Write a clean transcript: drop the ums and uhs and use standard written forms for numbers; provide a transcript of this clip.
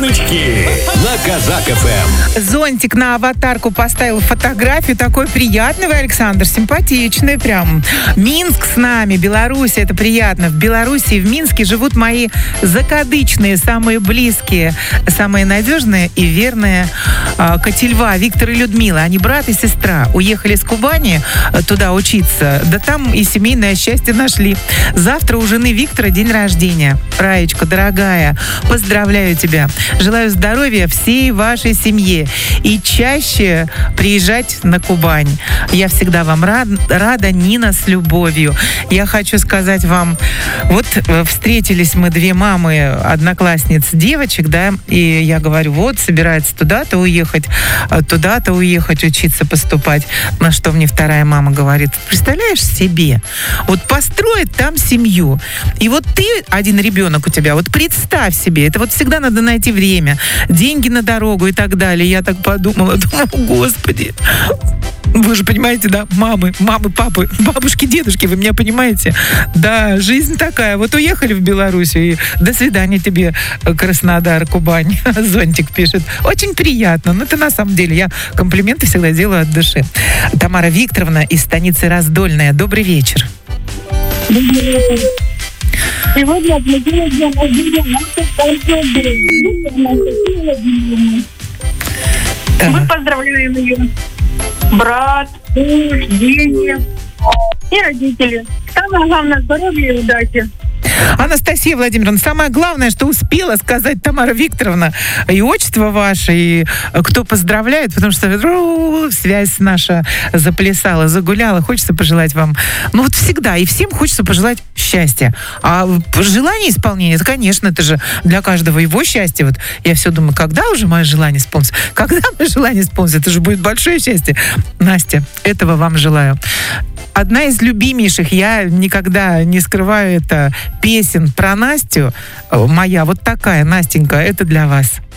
Шутки на Казак ФМ. Зонтик на аватарку поставил фотографию. Такой приятный вы, Александр, симпатичный прям. Минск с нами, Беларусь, это приятно. В Беларуси и в Минске живут мои закадычные, самые близкие, самые надежные и верные котельва Виктор и Людмила. Они брат и сестра. Уехали с Кубани туда учиться. Да там и семейное счастье нашли. Завтра у жены Виктора день рождения. Раечка, дорогая, поздравляю тебя. Желаю здоровья всей вашей семье. И чаще приезжать на Кубань. Я всегда вам рада, Нина, с любовью. Я хочу сказать вам, вот встретились мы, две мамы, одноклассниц девочек, да, и я говорю, вот, собирается туда-то уехать учиться, поступать. На что мне вторая мама говорит, представляешь себе, вот построить там семью. И вот ты, один ребенок у тебя, вот представь себе, это вот всегда надо найти время, деньги на дорогу и так далее. Я так подумала, думаю, господи, вы же понимаете, да, мамы, папы, бабушки, дедушки, вы меня понимаете? Да, жизнь такая. Вот уехали в Беларусь, и до свидания тебе, Краснодар, Кубань. Зонтик пишет. Очень приятно. Но это на самом деле, я комплименты всегда делаю от души. Тамара Викторовна из станицы Раздольная. Добрый вечер. Сегодня отметили день рождения Мы поздравляем ее. Брат, муж, дети и родители. Самое главное — здоровья и удачи. Анастасия Владимировна, самое главное, что успела сказать Тамара Викторовна, и отчество ваше, и кто поздравляет, потому что связь наша заплясала, загуляла. Хочется пожелать вам, ну вот всегда, и всем хочется пожелать счастья. А желание исполнения, это, конечно, это же для каждого его счастье. Вот я все думаю, когда уже мое желание исполнится? Когда мое желание исполнится? Это же будет большое счастье. Настя, этого вам желаю. Одна из любимейших, я никогда не скрываю это, песен про Настю, моя вот такая, Настенька, это для вас.